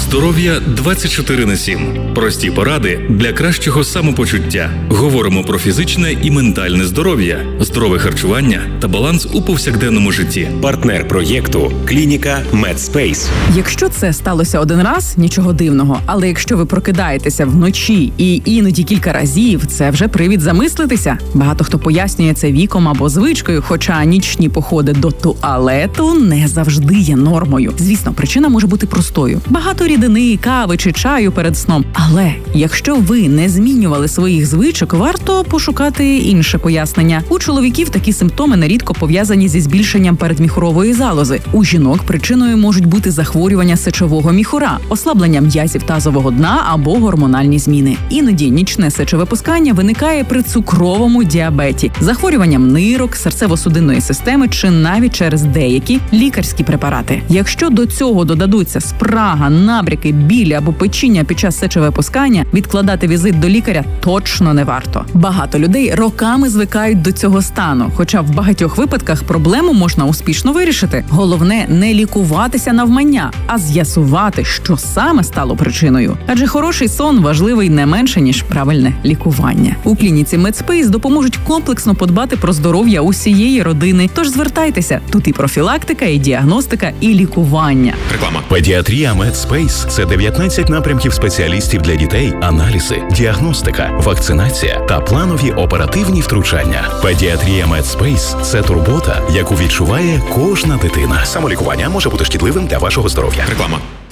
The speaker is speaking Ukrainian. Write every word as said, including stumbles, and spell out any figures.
Здоров'я двадцять чотири на сім. Прості поради для кращого самопочуття. Говоримо про фізичне і ментальне здоров'я, здорове харчування та баланс у повсякденному житті. Партнер проєкту – клініка Медспейс. Якщо це сталося один раз, нічого дивного. Але якщо ви прокидаєтеся вночі і іноді кілька разів, це вже привід замислитися. Багато хто пояснює це віком або звичкою, хоча нічні походи до туалету не завжди є нормою. Звісно, причина може бути простою. Багато рідини, кави чи чаю перед сном. Але якщо ви не змінювали своїх звичок, варто пошукати інше пояснення. У чоловіків такі симптоми нерідко пов'язані зі збільшенням передміхурової залози. У жінок причиною можуть бути захворювання сечового міхура, ослаблення м'язів тазового дна або гормональні зміни. Іноді нічне сечовипускання виникає при цукровому діабеті, захворюванням нирок, серцево-судинної системи чи навіть через деякі лікарські препарати. Якщо до цього додадуться спрага, набряки, білі або печіння під час сечовипускання, відкладати візит до лікаря точно не варто. Багато людей роками звикають до цього стану, хоча в багатьох випадках проблему можна успішно вирішити. Головне не лікуватися навмання, а з'ясувати, що саме стало причиною. Адже хороший сон важливий не менше, ніж правильне лікування. У клініці Медспейс допоможуть комплексно подбати про здоров'я усієї родини. Тож звертайтеся, тут і профілактика, і діагностика, і лікування. Реклама. Педіатрія Медспейс – це дев'ятнадцять напрямків спеціалістів для дітей, аналізи, діагностика, вакцинація та планові оперативні втручання. Педіатрія Медспейс – це турбота, яку відчуває кожна дитина. Самолікування може бути шкідливим для вашого здоров'я. Реклама.